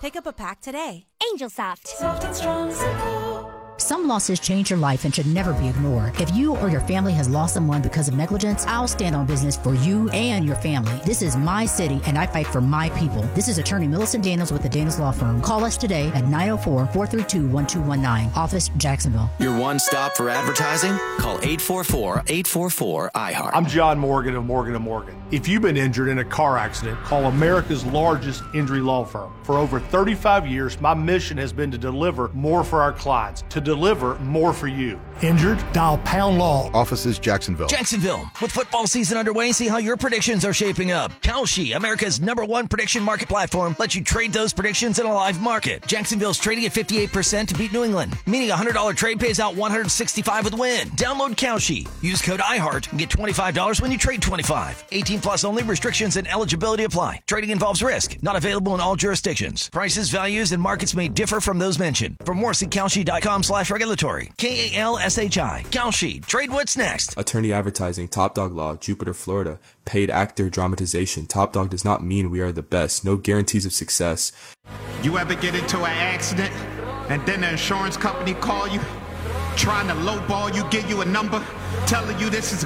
Pick up a pack today. Angel Soft. Soft and strong, simple. Some losses change your life and should never be ignored. If you or your family has lost someone because of negligence, I'll stand on business for you and your family. This is my city, and I fight for my people. This is Attorney Millicent Daniels with the Daniels Law Firm. Call us today at 904-432-1219. Office, Jacksonville. Your one stop for advertising? Call 844-844-IHEART. I'm John Morgan of Morgan & Morgan. If you've been injured in a car accident, call America's largest injury law firm. For over 35 years, my mission has been to deliver more for our clients, to deliver more for you. Injured? Dial Pound Law. Offices, Jacksonville. Jacksonville. With football season underway, see how your predictions are shaping up. Kalshi, America's #1 prediction market platform, lets you trade those predictions in a live market. Jacksonville's trading at 58% to beat New England, meaning a $100 trade pays out $165 with a win. Download Kalshi. Use code IHEART and get $25 when you trade $25. 18 plus only. Restrictions and eligibility apply. Trading involves risk. Not available in all jurisdictions. Prices, values, and markets may differ from those mentioned. For more, see Kalshi.com/regulatory. KALSHI. Kalshi. Trade what's next. Attorney Advertising, Top Dog Law, Jupiter, Florida. Paid actor dramatization. Top Dog does not mean we are the best. No guarantees of success. You ever get into an accident and then the insurance company call you, trying to lowball you, give you a number, telling you this is